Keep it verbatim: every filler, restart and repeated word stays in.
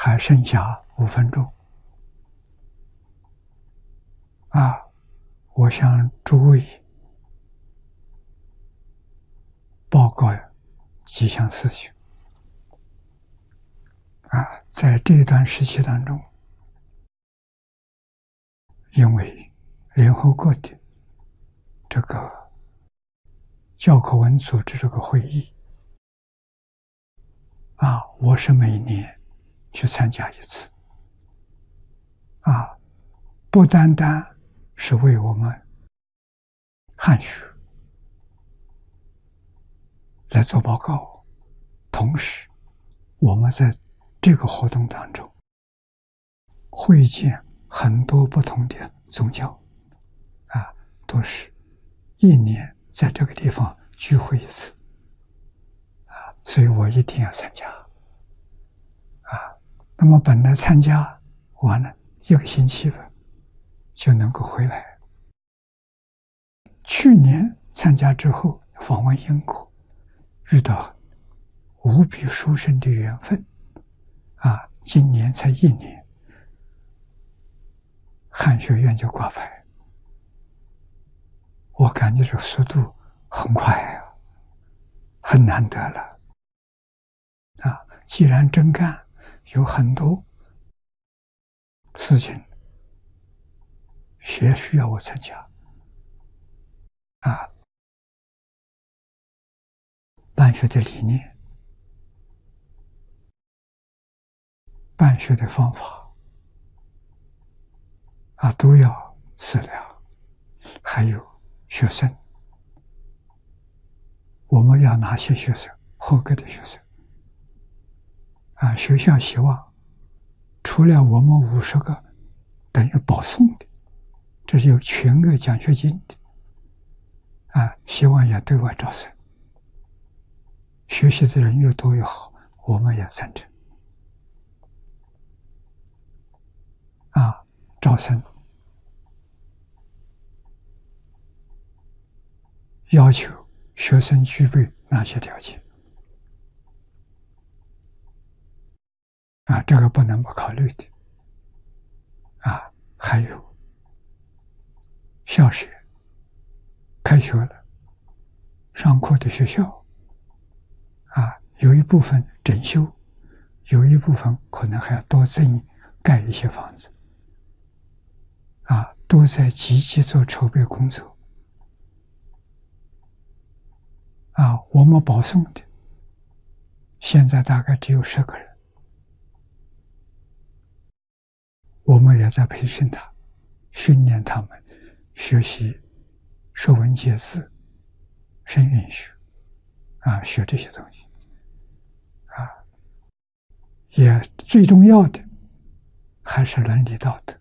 还剩下五分钟啊，我向诸位报告几项事情啊，在这一段时期当中，因为联合国的这个教科文组织这个会议啊，我是每年去参加一次啊，不单单是为我们汉学来做报告，同时我们在这个活动当中会见很多不同的宗教啊，都是一年在这个地方聚会一次啊，所以我一定要参加啊。那么本来参加完了一个星期吧，就能够回来。去年参加之后访问英国，遇到无比殊胜的缘分啊！今年才一年，汉学院就挂牌，我感觉这速度很快啊，很难得了啊！既然真干，有很多事情学需要我参加啊，办学的理念、办学的方法啊，都要思量。还有学生，我们要哪些学生？合格的学生啊，学校希望除了我们五十个等于保送的，这是有全额奖学金的啊，希望也对外招生。学习的人越多越好，我们也赞成啊。招生要求学生具备哪些条件啊？这个不能不考虑的啊。还有校舍开学了，上课的学校啊，有一部分整修，有一部分可能还要多增盖一些房子啊，都在积极做筹备工作啊。我们保送的现在大概只有十个人，我们也在培训他，训练他们学习说文解字、声韵学啊，学这些东西啊。也最重要的还是伦理道德